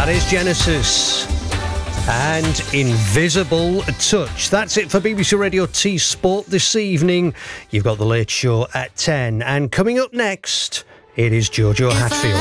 That is Genesis and Invisible Touch. That's it for BBC Radio T Sport this evening. You've got the Late Show at 10. And coming up next, it is Jojo Hatfield.